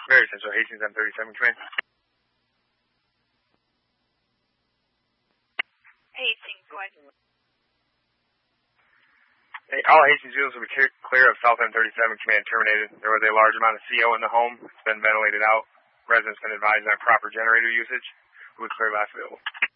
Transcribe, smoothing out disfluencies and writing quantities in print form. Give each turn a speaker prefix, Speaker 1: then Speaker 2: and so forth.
Speaker 1: Very Central, Hastings on 37, come in.
Speaker 2: Hastings, go ahead.
Speaker 1: Hey, all Hastings units will be clear of South End 37, command terminated. There was a large amount of CO in the home. It's been ventilated out. Residents been advised on proper generator usage. We will clear last available.